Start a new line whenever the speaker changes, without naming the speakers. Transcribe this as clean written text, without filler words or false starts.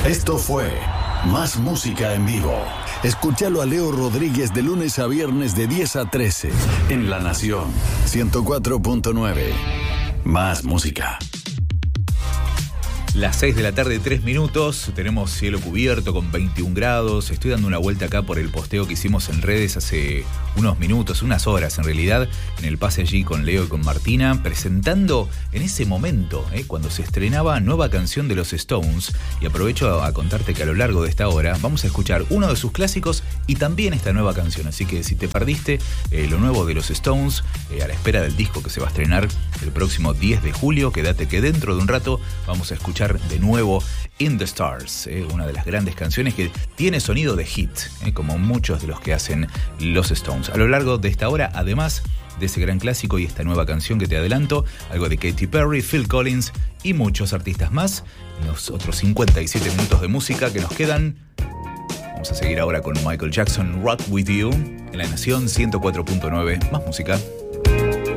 Esto fue Más Música en Vivo. Escúchalo a Leo Rodríguez de lunes a viernes de 10 a 13 en La Nación 104.9. Más música.
Las 6 de la tarde, 3 minutos, tenemos cielo cubierto con 21 grados. Estoy dando una vuelta acá por el posteo que hicimos en redes hace unos minutos, unas horas en realidad, en el pase allí con Leo y con Martina, presentando en ese momento, cuando se estrenaba nueva canción de los Stones. Y aprovecho a contarte que a lo largo de esta hora vamos a escuchar uno de sus clásicos y también esta nueva canción. Así que si te perdiste lo nuevo de los Stones, a la espera del disco que se va a estrenar el próximo 10 de julio, quédate que dentro de un rato vamos a escuchar de nuevo In the Stars, una de las grandes canciones que tiene sonido de hit, como muchos de los que hacen los Stones. A lo largo de esta hora, además de ese gran clásico y esta nueva canción que te adelanto, algo de Katy Perry, Phil Collins y muchos artistas más. En los otros 57 minutos de música que nos quedan, vamos a seguir ahora con Michael Jackson, Rock With You, en La Nación 104.9. Más música.